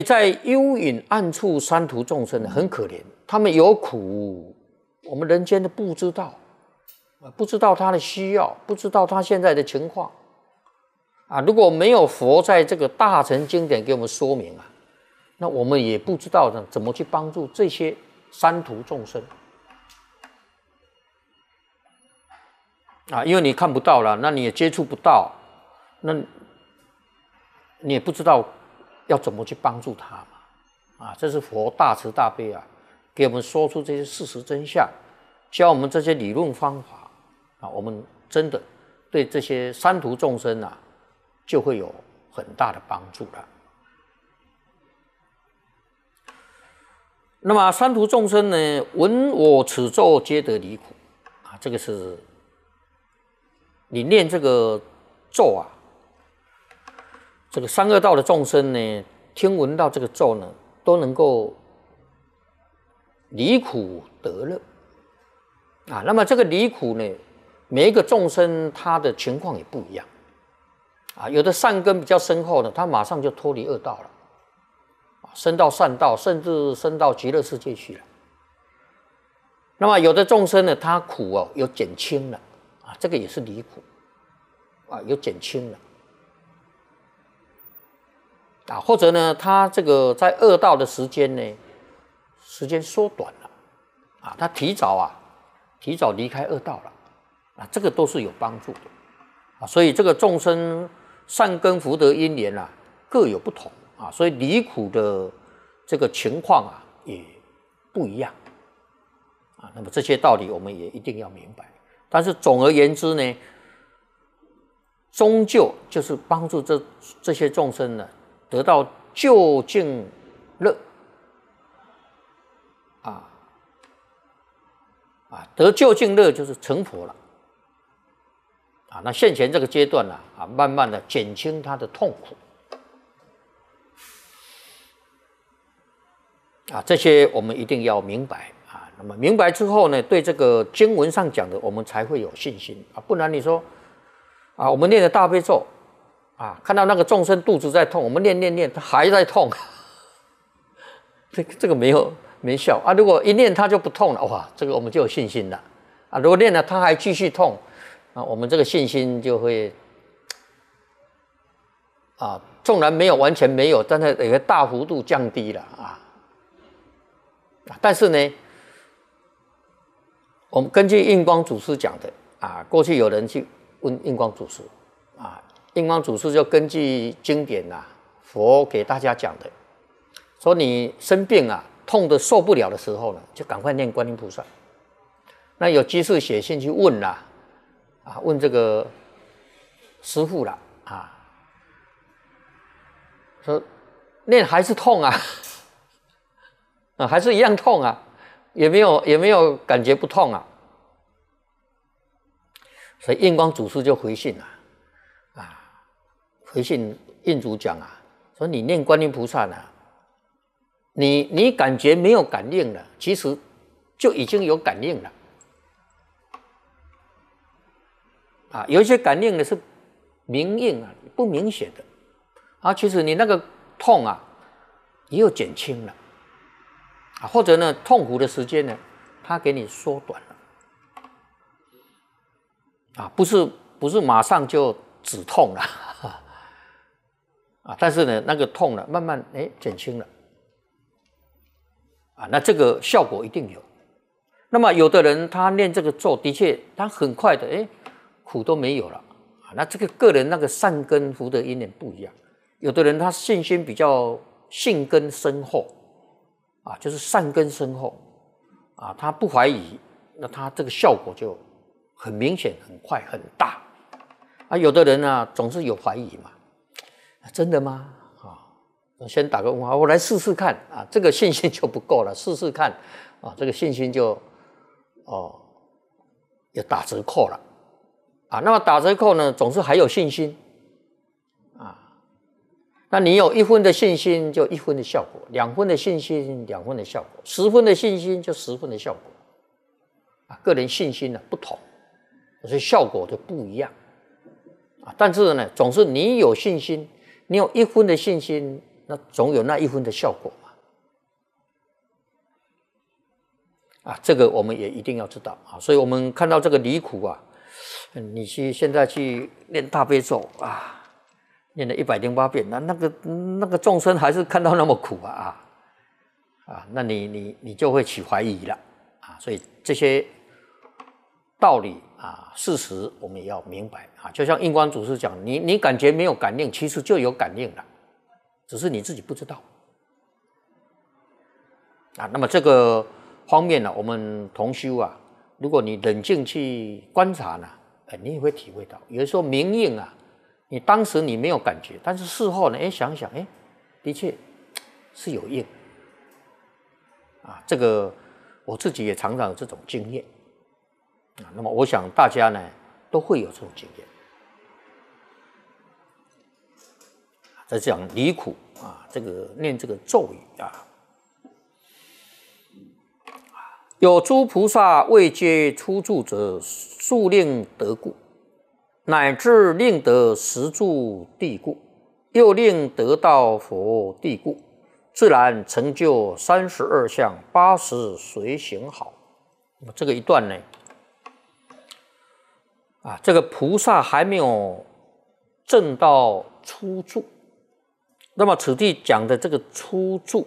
在幽隐暗处，三途众生很可怜，他们有苦，我们人间的不知道，不知道他的需要，不知道他现在的情况啊。如果没有佛在这个大乘经典给我们说明啊，那我们也不知道呢怎么去帮助这些三途众生啊，因为你看不到了，那你也接触不到，那你也不知道要怎么去帮助他嘛？啊，这是佛大慈大悲啊，给我们说出这些事实真相，教我们这些理论方法啊，我们真的对这些三途众生啊，就会有很大的帮助了。那么三途众生呢，闻我此咒，皆得离苦啊，这个是你念这个咒啊，这个三恶道的众生呢，听闻到这个咒呢，都能够离苦得乐啊。那么这个离苦呢，每一个众生他的情况也不一样啊。有的善根比较深厚呢，他马上就脱离恶道了，升到善道，甚至升到极乐世界去了。那么有的众生呢，他苦哦有减轻了啊，这个也是离苦啊，有减轻了。啊，或者呢，他这个在恶道的时间呢，时间缩短了，啊，他提早离开恶道了，啊，这个都是有帮助的，啊，所以这个众生善根福德因缘啊，各有不同啊，所以离苦的这个情况啊也不一样，啊，那么这些道理我们也一定要明白。但是总而言之呢，终究就是帮助这些众生呢，得到究竟乐得究竟乐就是成佛了啊。那现前这个阶段呢，慢慢的减轻他的痛苦啊，这些我们一定要明白啊。那么明白之后呢，对这个经文上讲的，我们才会有信心啊。不然你说啊，我们念的大悲咒啊，看到那个众生肚子在痛，我们念，他还在痛，这个没效啊。如果一念他就不痛了，哇，这个我们就有信心了啊。如果念了他还继续痛啊，我们这个信心就会啊，纵然没有完全没有，但是也会大幅度降低了啊。但是呢，我们根据印光祖师讲的啊，过去有人去问印光祖师啊。印光祖师就根据经典佛给大家讲的，说你生病痛得受不了的时候呢，就赶快念观音菩萨。那有居士写信去问问这个师父了说念还是痛还是一样痛也没有感觉不痛所以印光祖师就回信回信印祖讲说你念观音菩萨呢，你感觉没有感应了，其实就已经有感应了有一些感应呢是明应不明显的其实你那个痛也有减轻了或者呢痛苦的时间呢，它给你缩短了不是马上就止痛了但是呢，那个痛呢，慢慢减轻了那这个效果一定有。那么有的人他念这个咒，的确他很快的苦都没有了那这个个人那个善根福德因缘不一样。有的人他信心比较信根深厚就是善根深厚他不怀疑，那他这个效果就很明显、很快、很大有的人总是有怀疑嘛。真的吗？先打个问号，我来试试看这个信心就不够了，试试看这个信心就也打折扣了那么打折扣呢，总是还有信心那你有1分的信心就1分的效果，2分的信心2分的效果，10分的信心就10分的效果个人信心不同，所以效果就不一样但是呢，总是你有信心，你有1分的信心， 那总有那1分的效果嘛。啊，这个我们也一定要知道啊。所以我们看到这个离苦啊，你现在去念大悲咒啊，念了108遍，那个众生还是看到那么苦那你就会起怀疑了啊。所以这些道理啊，事实我们也要明白啊。就像印光祖师讲，你感觉没有感应，其实就有感应了，只是你自己不知道啊。那么这个方面呢，我们同修啊，如果你冷静去观察呢，你也会体会到，有的时候明应啊，你当时你没有感觉，但是事后呢，想想，的确是有应啊。这个我自己也常常有这种经验啊。那么我想大家呢都会有这种经验。在讲离苦啊，这个念这个咒语啊。有诸菩萨未皆出住者，速令得故，乃至令得实住地故，又令得到佛地故，自然成就32相80随行好。那么这个一段呢，这个菩萨还没有证到初住，那么此地讲的这个初住。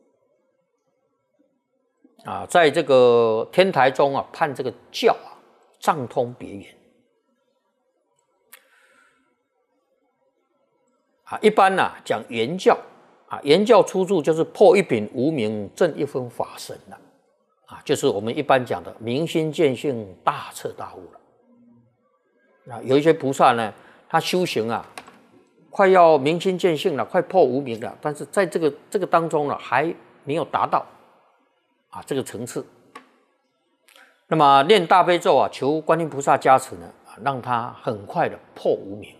在这个天台中判这个教藏通别圆一般讲圆教圆教初住就是破一品无明，证一分法身了就是我们一般讲的明心见性，大彻大悟了。有一些菩萨呢，他修行快要明心见性了，快破无明了，但是在这个当中呢，还没有达到这个层次。那么念大悲咒求观音菩萨加持呢，让他很快的破无明。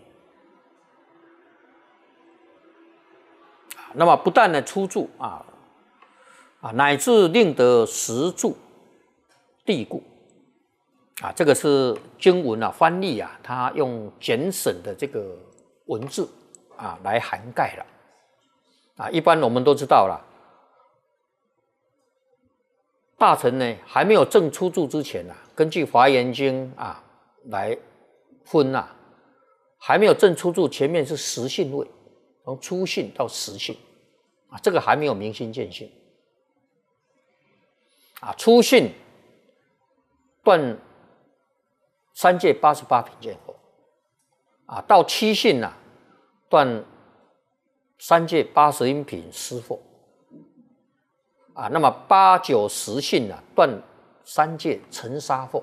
那么不但呢初住乃至令得实住地故这个是经文翻译他用简省的这个文字来涵盖了一般我们都知道了。大乘呢还没有证初住之前根据《华严经》来分还没有证初住，前面是实性位，从初性到实性这个还没有明心见性初性断三界88品见惑到七性断三界80因品施惑那么8、9、10性断三界尘沙惑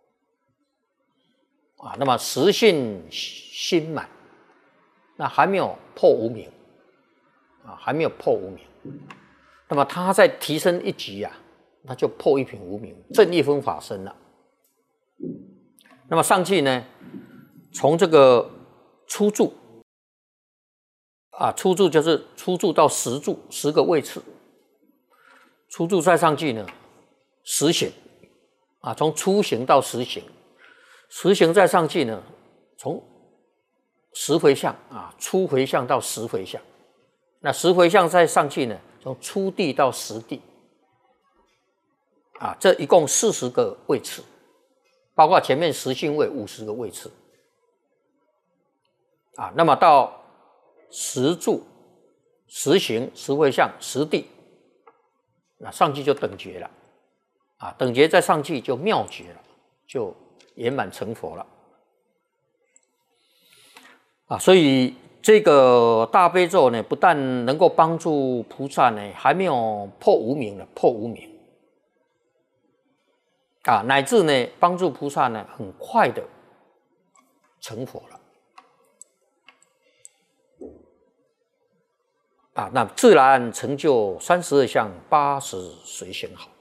那么10性心满，那还没有破无明还没有破无明。那么他再提升一级那就破一品无明，证一分法身了。那么上去呢，从这个初住初住就是初住到实住10个位次。初住再上去呢，实行从初行到实行，实行再上去呢，从10回向初回向到10回向，那10回向再上去呢，从初地到实地这一共40个位次，包括前面实性位50个位次那么到实住、实行、10回向、实地。那上去就等觉了等觉再上去就妙觉了，就圆满成佛了所以这个大悲咒呢，不但能够帮助菩萨呢，还没有破无明了，破无明乃至呢帮助菩萨呢很快的成佛了那自然成就32相80随行好。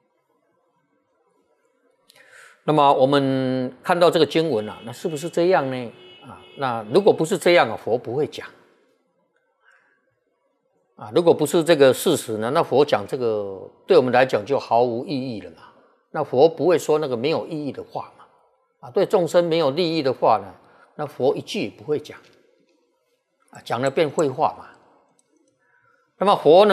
那么我们看到这个经文那是不是这样呢？那如果不是这样佛不会讲如果不是这个事实呢，那佛讲这个对我们来讲就毫无意义了嘛。那佛不会说那个没有意义的话嘛对众生没有利益的话呢，那佛一句也不会讲讲了变废话嘛那么佛能